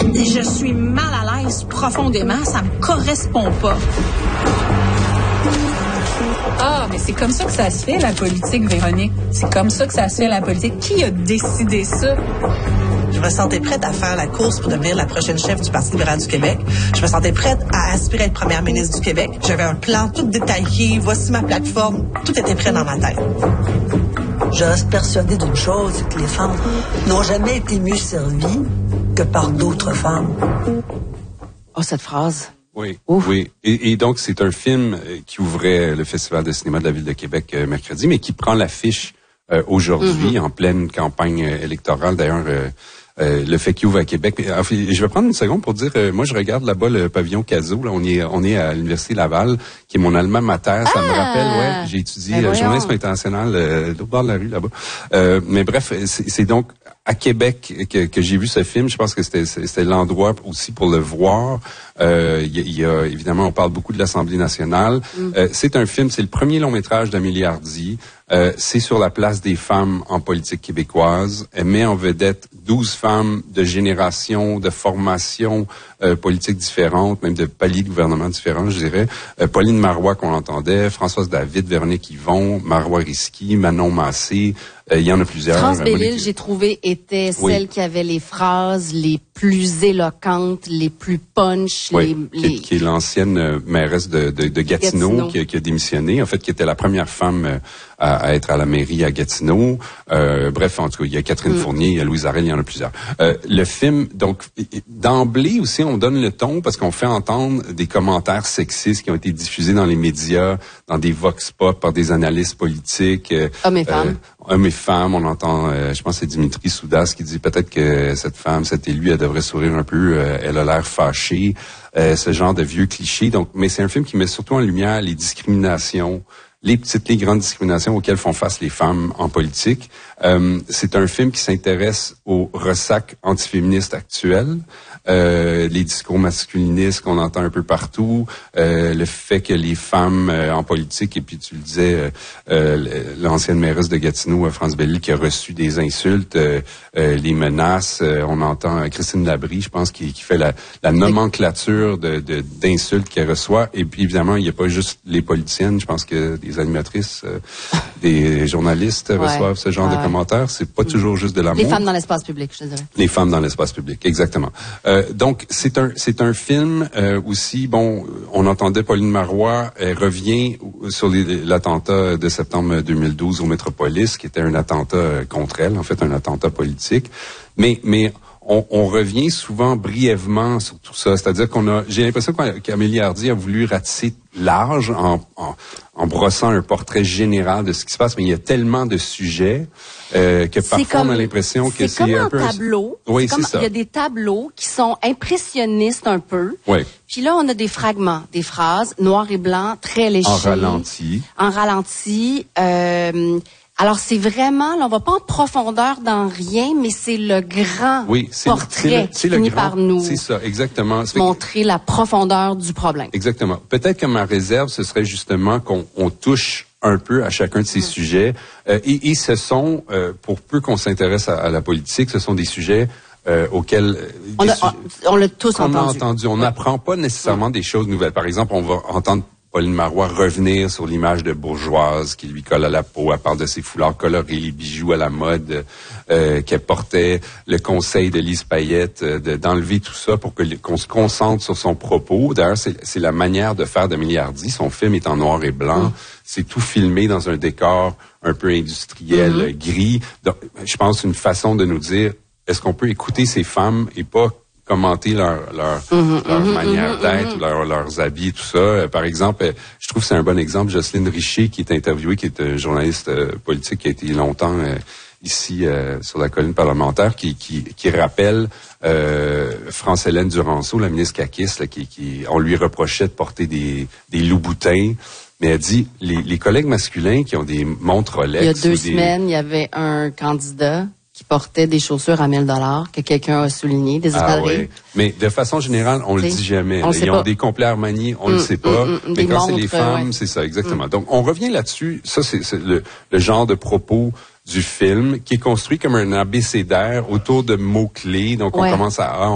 Je suis mal à l'aise profondément, ça me correspond pas. Ah, mais c'est comme ça que ça se fait, la politique, Véronique. C'est comme ça que ça se fait, la politique. Qui a décidé ça? Je me sentais prête à faire la course pour devenir la prochaine chef du Parti libéral du Québec. Je me sentais prête à aspirer à être première ministre du Québec. J'avais un plan tout détaillé. Voici ma plateforme. Tout était prêt dans ma tête. Je reste persuadée d'une chose, c'est que les femmes n'ont jamais été mieux servies que par d'autres femmes. Oh, cette phrase. Oui, Ouf. oui. Et donc, c'est un film qui ouvrait le Festival de cinéma de la Ville de Québec mercredi, mais qui prend l'affiche aujourd'hui, en pleine campagne électorale. D'ailleurs, le fait qu'il ouvre à Québec. Je vais prendre une seconde pour dire, moi, je regarde là-bas le pavillon Cazot. Là, on est à l'Université Laval, qui est mon alma mater. Ça me rappelle, j'ai étudié journalisme international au bord de la rue là-bas. Mais bref, c'est donc à Québec que j'ai vu ce film. Je pense que c'était l'endroit aussi pour le voir. Il y a évidemment, on parle beaucoup de l'Assemblée nationale. C'est un film, c'est le premier long métrage d'Amélie Hardy. C'est sur la place des femmes en politique québécoise. Elle met en vedette 12 femmes de générations, de formations politiques différentes, même de paliers de gouvernement différents, je dirais. Pauline Marois qu'on entendait, Françoise David, Véronique Yvon, Marois Risky, Manon Massé. Il y en a plusieurs. France Bellil, j'ai trouvé, était celle qui avait les phrases les plus éloquentes, les plus punch, qui est l'ancienne mairesse de Gatineau. Qui a démissionné, en fait, qui était la première femme à être à la mairie à Gatineau. Bref, en tout cas, il y a Catherine Fournier, il y a Louise Arel, il y en a plusieurs. Le film, donc, d'emblée aussi, on donne le ton parce qu'on fait entendre des commentaires sexistes qui ont été diffusés dans les médias, dans des vox pop par des analystes politiques. Hommes et femmes. Hommes et femmes, on entend, je pense que c'est Dimitri Soudas qui dit peut-être que cette femme, cette élue, elle devrait sourire un peu, elle a l'air fâchée, ce genre de vieux clichés. Donc, mais c'est un film qui met surtout en lumière les discriminations, les petites, les grandes discriminations auxquelles font face les femmes en politique. C'est un film qui s'intéresse au ressac antiféministe actuel, les discours masculinistes qu'on entend un peu partout, le fait que les femmes en politique, et puis tu le disais, l'ancienne mairesse de Gatineau, France Bellil, qui a reçu des insultes, les menaces, on entend Christine Labrie, je pense, qui fait la nomenclature d'insultes qu'elle reçoit, et puis évidemment, il n'y a pas juste les politiciennes, je pense que des animatrices, des journalistes reçoivent ce genre de commentaires, c'est pas toujours juste de l'amour. Les femmes dans l'espace public, je te dirais. Les femmes dans l'espace public, exactement. Donc, c'est un film aussi, bon, on entendait Pauline Marois, elle revient sur l'attentat de septembre 2012 au Métropolis, qui était un attentat contre elle, en fait, un attentat politique. Mais on revient souvent brièvement sur tout ça. C'est-à-dire j'ai l'impression qu'Amélie Hardy a voulu ratisser large en brossant un portrait général de ce qui se passe, mais il y a tellement de sujets que parfois on a l'impression que c'est un peu... C'est comme un tableau. Oui, c'est ça. Il y a des tableaux qui sont impressionnistes un peu. Oui. Puis là, on a des fragments, des phrases, noir et blanc, très légers. En ralenti. Alors, c'est vraiment, là, on va pas en profondeur dans rien, mais c'est le grand portrait qui finit par nous. C'est ça, exactement. Montrer la profondeur du problème. Exactement. Peut-être que ma réserve, ce serait justement qu'on touche un peu à chacun de ces sujets. Et ce sont, pour peu qu'on s'intéresse à la politique, ce sont des sujets auxquels... on l'a tous entendu. On n'apprend pas nécessairement des choses nouvelles. Par exemple, on va entendre Pauline Marois revenir sur l'image de bourgeoise qui lui colle à la peau. Elle parle de ses foulards colorés, les bijoux à la mode qu'elle portait, le conseil de Lise Payette d'enlever tout ça pour qu'on se concentre sur son propos. D'ailleurs, c'est la manière de faire d'Amélie Hardy. Son film est en noir et blanc. C'est tout filmé dans un décor un peu industriel, gris. Donc, je pense une façon de nous dire, est-ce qu'on peut écouter ces femmes et pas commenter leur manière d'être, leurs habits, tout ça. Par exemple, je trouve que c'est un bon exemple, Jocelyne Richer, qui est interviewée, qui est journaliste politique, qui a été longtemps ici sur la colline parlementaire, qui rappelle France-Hélène Duranceau, la ministre caquiste, là, qui on lui reprochait de porter des loups-boutins. Mais elle dit, les collègues masculins qui ont des montres Rolex... Il y a 2 semaines, il y avait un candidat qui portait des chaussures à 1000 $, que quelqu'un a souligné, des espadrilles. Oui. Mais de façon générale, on le dit jamais. Ils ont des complets Armani, on le sait pas. Mais quand c'est les femmes, c'est ça, exactement. Donc, on revient là-dessus. Ça, c'est le genre de propos du film qui est construit comme un abécédaire autour de mots-clés. Donc, on commence à